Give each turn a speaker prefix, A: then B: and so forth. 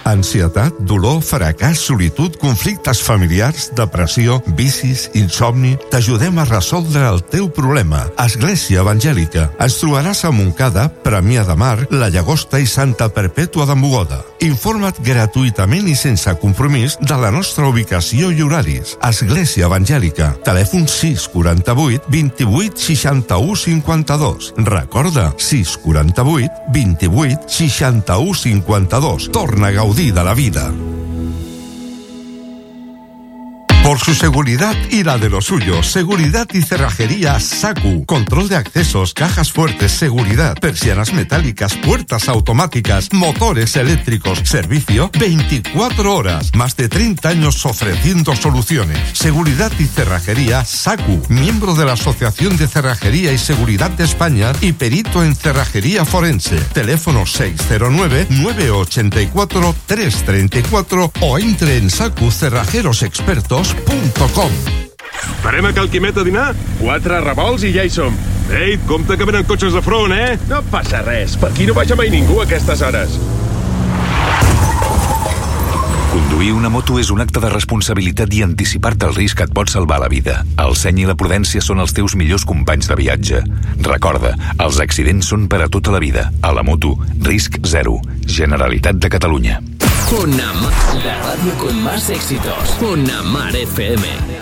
A: ansietat, dolor, fracàs, solitud, conflictes familiars, depressió, vicis, insomni... T'ajudem a resoldre el teu problema. Església Evangèlica. Ens trobaràs a Montcada, Premià de Mar, La Llagosta i Santa Perpètua de Mogoda. Informa't gratuïtament i sense compromís de la nostra ubicació i horaris. Església Evangèlica. Telèfon 648 28 61 52. Recorda, 648 28 61 52. Torna a gaudir de la vida. Por su seguridad y la de los suyos, Seguridad y Cerrajería SACU. Control de accesos, cajas fuertes, seguridad, persianas metálicas, puertas automáticas, motores eléctricos. Servicio 24 horas. Más de 30 años ofreciendo soluciones. Seguridad y Cerrajería SACU. Miembro de la Asociación de Cerrajería y Seguridad de España y perito en cerrajería forense. Teléfono 609-984-334 o entre en sacucerrajerosexpertos.com.
B: Parem a Cal Quimet a dinar? 4 revolts i ja hi som. Ei, compte que venen cotxes de front, eh? No passa res, per aquí no baixa mai ningú a aquestes hores.
C: Conduir una moto és un acte de responsabilitat i anticipar-te al risc et pot salvar la vida. El seny i la prudència són els teus millors companys de viatge. Recorda, els accidents són per a tota la vida. A la moto, risc zero. Generalitat de Catalunya.
D: Una Mar, la radio con más éxitos. Una Mar FM.